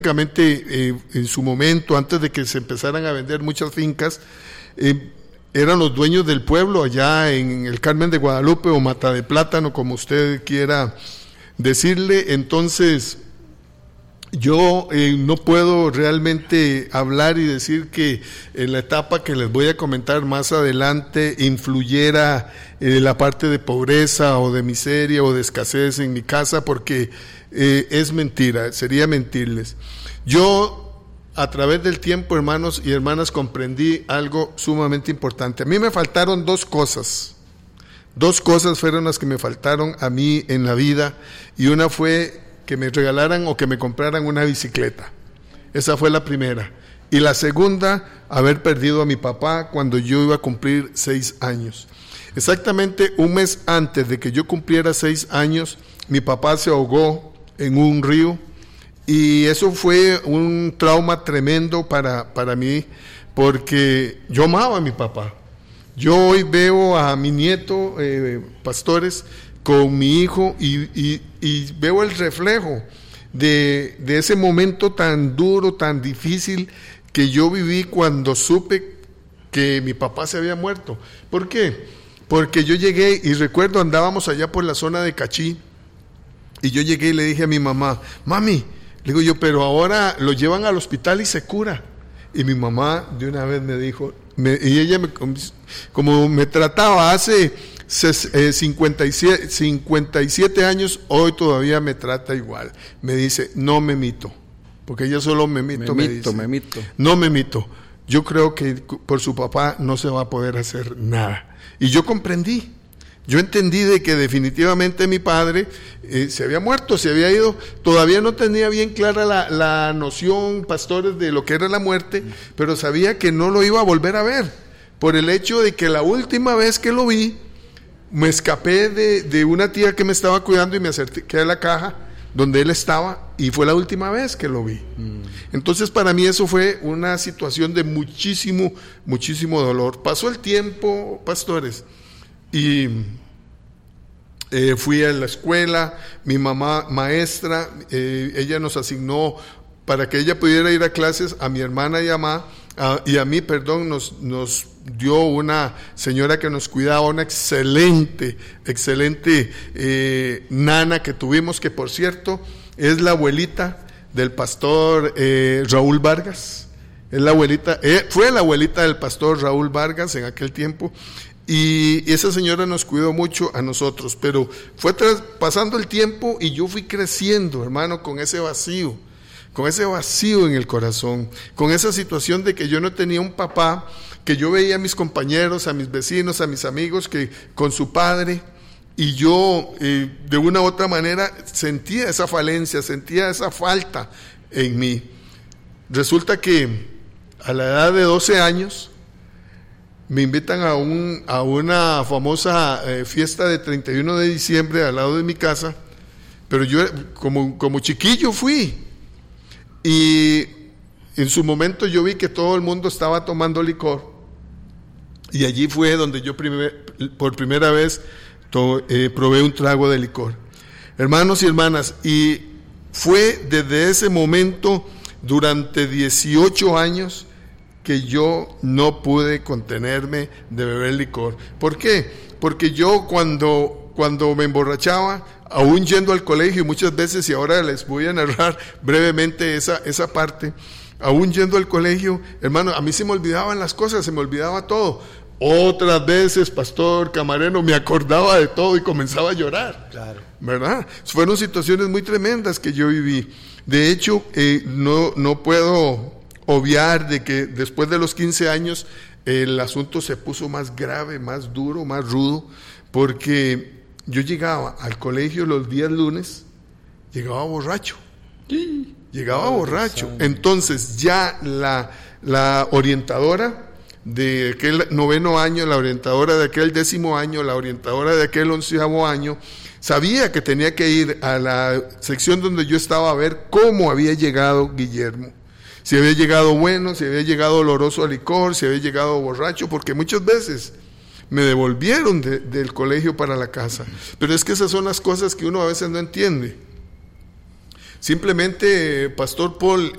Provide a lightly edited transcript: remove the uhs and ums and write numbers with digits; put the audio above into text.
En su momento, antes de que se empezaran a vender muchas fincas, eran los dueños del pueblo allá en el Carmen de Guadalupe o Mata de Plátano, como usted quiera decirle. Entonces, yo no puedo realmente hablar y decir que en la etapa que les voy a comentar más adelante influyera la parte de pobreza o de miseria o de escasez en mi casa, porque es mentira, sería mentirles. Yo, a través del tiempo, hermanos y hermanas, comprendí algo sumamente importante. A mí me faltaron dos cosas fueron las que me faltaron a mí en la vida, y una fue que me regalaran o que me compraran una bicicleta. Esa fue la primera. Y la segunda, haber perdido a mi papá cuando yo iba a cumplir 6 años. Exactamente un mes antes de que yo cumpliera 6 años, mi papá se ahogó en un río, y eso fue un trauma tremendo para mí, porque yo amaba a mi papá. Yo hoy veo a mi nieto, pastores, con mi hijo, y veo el reflejo de ese momento tan duro, tan difícil que yo viví cuando supe que mi papá se había muerto. ¿Por qué? Porque yo llegué, y recuerdo, andábamos allá por la zona de Cachí, y yo llegué y le dije a mi mamá: mami, le digo yo, pero ahora lo llevan al hospital y se cura. Y mi mamá de una vez me dijo, y ella como me trataba hace 57 años, hoy todavía me trata igual. Me dice: no, Memito, porque ella solo Memito me dice. No, Memito, yo creo que por su papá no se va a poder hacer nada. Y yo comprendí. Yo entendí de que definitivamente mi padre se había muerto, se había ido. Todavía no tenía bien clara la noción, pastores, de lo que era la muerte, pero sabía que no lo iba a volver a ver, por el hecho de que la última vez que lo vi, me escapé de una tía que me estaba cuidando y me acerqué a la caja donde él estaba, y fue la última vez que lo vi. Entonces, para mí eso fue una situación de muchísimo dolor. Pasó el tiempo, pastores, y fui a la escuela. Mi mamá, maestra, ella nos asignó para que ella pudiera ir a clases a mi hermana y a mí, nos dio una señora que nos cuidaba, una excelente nana que tuvimos, que por cierto es la abuelita del pastor Raúl Vargas. Es la abuelita, fue la abuelita del pastor Raúl Vargas en aquel tiempo. Y esa señora nos cuidó mucho a nosotros, pero fue pasando el tiempo y yo fui creciendo, hermano, con ese vacío en el corazón, con esa situación de que yo no tenía un papá, que yo veía a mis compañeros, a mis vecinos, a mis amigos que con su padre, y yo de una u otra manera sentía esa falencia, sentía esa falta en mí. Resulta que a la edad de 12 años me invitan a una famosa fiesta de 31 de diciembre al lado de mi casa, pero yo como chiquillo fui, y en su momento yo vi que todo el mundo estaba tomando licor, y allí fue donde yo por primera vez probé un trago de licor. Hermanos y hermanas, y fue desde ese momento, durante 18 años, que yo no pude contenerme de beber licor. ¿Por qué? Porque yo cuando me emborrachaba, aún yendo al colegio, muchas veces, y ahora les voy a narrar brevemente esa parte, aún yendo al colegio, hermano, a mí se me olvidaban las cosas, se me olvidaba todo. Otras veces, pastor, camarero, me acordaba de todo y comenzaba a llorar. Claro. ¿Verdad? Fueron situaciones muy tremendas que yo viví. De hecho, no puedo obviar de que después de los 15 años el asunto se puso más grave, más duro, más rudo, porque yo llegaba al colegio los días lunes, llegaba borracho. Sí. Llegaba borracho. Entonces ya la orientadora de aquel 9º año, la orientadora de aquel 10º año, la orientadora de aquel 11º año, sabía que tenía que ir a la sección donde yo estaba a ver cómo había llegado Guillermo. Si había llegado bueno, si había llegado oloroso a licor, si había llegado borracho, porque muchas veces me devolvieron del colegio para la casa. Pero es que esas son las cosas que uno a veces no entiende. Simplemente, Pastor Paul